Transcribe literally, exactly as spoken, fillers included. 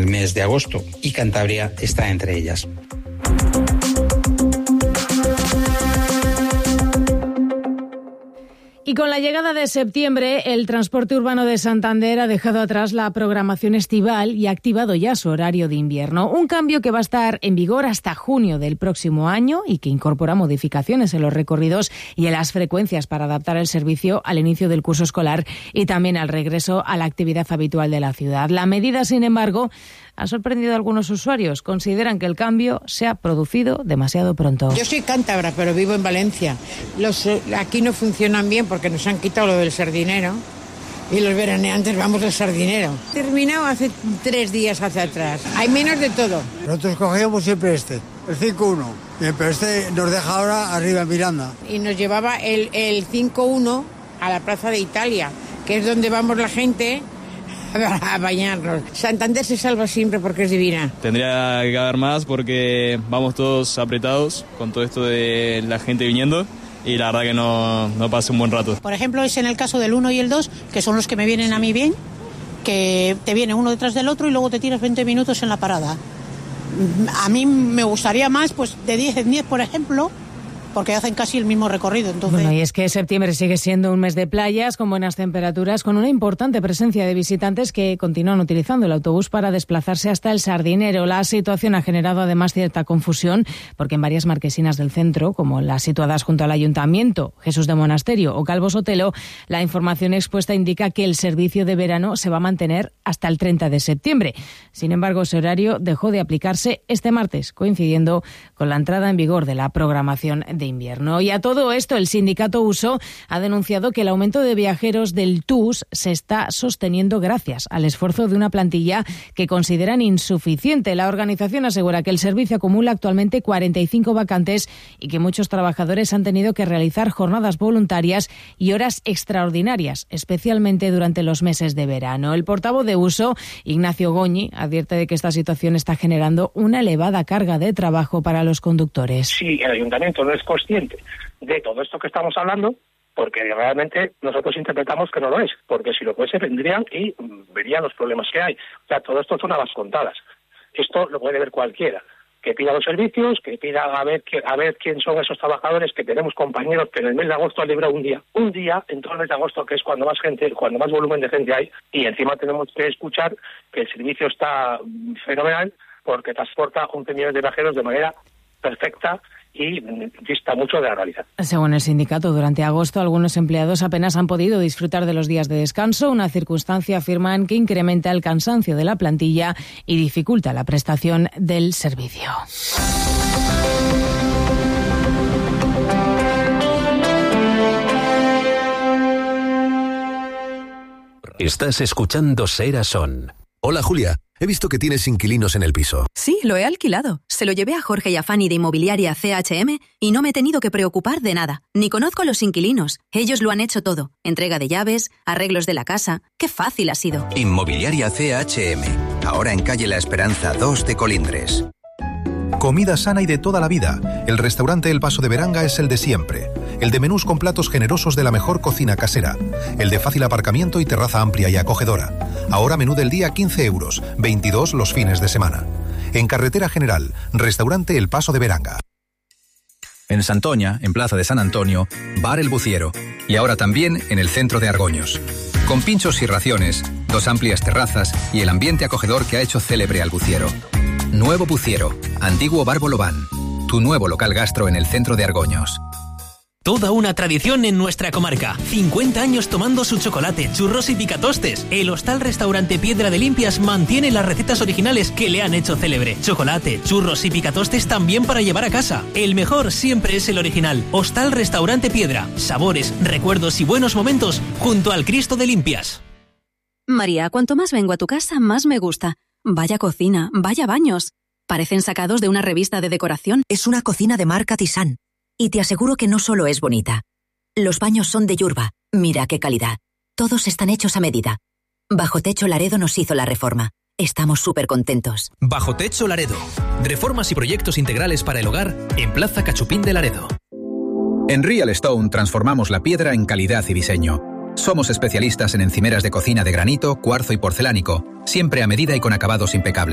el mes de agosto, y Cantabria está entre ellas. Y con la llegada de septiembre, el transporte urbano de Santander ha dejado atrás la programación estival y ha activado ya su horario de invierno. Un cambio que va a estar en vigor hasta junio del próximo año y que incorpora modificaciones en los recorridos y en las frecuencias para adaptar el servicio al inicio del curso escolar y también al regreso a la actividad habitual de la ciudad. La medida, sin embargo, ha sorprendido a algunos usuarios. Consideran que el cambio se ha producido demasiado pronto. Yo soy cántabra, pero vivo en Valencia. Los, aquí no funcionan bien porque nos han quitado lo del sardinero y los veraneantes vamos al sardinero. Terminado hace tres días hacia atrás. Hay menos de todo. Nosotros cogíamos siempre este, el cinco uno. Pero este nos deja ahora arriba en Miranda. Y nos llevaba el, el cinco uno a la Plaza de Italia, que es donde vamos la gente a bañarnos. Santander se salva siempre porque es divina. Tendría que haber más porque vamos todos apretados con todo esto de la gente viniendo y la verdad que no, no pasa un buen rato. Por ejemplo, es en el caso del uno y el dos, que son los que me vienen a mí bien, que te viene uno detrás del otro y luego te tiras veinte minutos en la parada. A mí me gustaría más, pues de diez en diez, por ejemplo, porque hacen casi el mismo recorrido. Entonces... Bueno, y es que septiembre sigue siendo un mes de playas, con buenas temperaturas, con una importante presencia de visitantes que continúan utilizando el autobús para desplazarse hasta el Sardinero. La situación ha generado además cierta confusión, porque en varias marquesinas del centro, como las situadas junto al Ayuntamiento, Jesús de Monasterio o Calvo Sotelo, la información expuesta indica que el servicio de verano se va a mantener hasta el treinta de septiembre. Sin embargo, ese horario dejó de aplicarse este martes, coincidiendo con la entrada en vigor de la programación de invierno. Y a todo esto, el sindicato Uso ha denunciado que el aumento de viajeros del T U S se está sosteniendo gracias al esfuerzo de una plantilla que consideran insuficiente. La organización asegura que el servicio acumula actualmente cuarenta y cinco vacantes y que muchos trabajadores han tenido que realizar jornadas voluntarias y horas extraordinarias, especialmente durante los meses de verano. El portavoz de Uso, Ignacio Goñi, advierte de que esta situación está generando una elevada carga de trabajo para los conductores. Sí, el ayuntamiento no es consciente de todo esto que estamos hablando, porque realmente nosotros interpretamos que no lo es, porque si lo fuese vendrían y verían los problemas que hay. O sea, todo esto son habas contadas. Esto lo puede ver cualquiera, que pida los servicios, que pida a ver, que, a ver quién son esos trabajadores, que tenemos compañeros que en el mes de agosto han librado un día, un día en todo el mes de agosto, que es cuando más gente, cuando más volumen de gente hay, y encima tenemos que escuchar que el servicio está fenomenal, porque transporta once millones de viajeros de manera perfecta y dista mucho de la realidad. Según el sindicato, durante agosto algunos empleados apenas han podido disfrutar de los días de descanso, una circunstancia, afirman, que incrementa el cansancio de la plantilla y dificulta la prestación del servicio. Estás escuchando Sera Son. Hola, Julia. He visto que tienes inquilinos en el piso. Sí, lo he alquilado. Se lo llevé a Jorge y a Fanny de Inmobiliaria C H M y no me he tenido que preocupar de nada. Ni conozco a los inquilinos. Ellos lo han hecho todo. Entrega de llaves, arreglos de la casa. ¡Qué fácil ha sido! Inmobiliaria C H M. Ahora en calle La Esperanza dos de Colindres. Comida sana y de toda la vida. El restaurante El Paso de Beranga es el de siempre. El de menús con platos generosos de la mejor cocina casera. El de fácil aparcamiento y terraza amplia y acogedora. Ahora menú del día quince euros, veintidós los fines de semana. En Carretera General, restaurante El Paso de Beranga. En Santoña, en Plaza de San Antonio, Bar El Buciero. Y ahora también en el centro de Argoños. Con pinchos y raciones, dos amplias terrazas y el ambiente acogedor que ha hecho célebre al Buciero. Nuevo Buciero, antiguo Bar Bolobán. Tu nuevo local gastro en el centro de Argoños. Toda una tradición en nuestra comarca. cincuenta años tomando su chocolate, churros y picatostes. El Hostal Restaurante Piedra de Limpias mantiene las recetas originales que le han hecho célebre. Chocolate, churros y picatostes también para llevar a casa. El mejor siempre es el original. Hostal Restaurante Piedra. Sabores, recuerdos y buenos momentos junto al Cristo de Limpias. María, cuanto más vengo a tu casa, más me gusta. Vaya cocina, vaya baños. Parecen sacados de una revista de decoración. Es una cocina de marca Tizán. Y te aseguro que no solo es bonita. Los baños son de Yurba. Mira qué calidad. Todos están hechos a medida. Bajo Techo Laredo nos hizo la reforma. Estamos súper contentos. Bajo Techo Laredo. Reformas y proyectos integrales para el hogar en Plaza Cachupín de Laredo. En Real Stone transformamos la piedra en calidad y diseño. Somos especialistas en encimeras de cocina de granito, cuarzo y porcelánico, siempre a medida y con acabados impecables.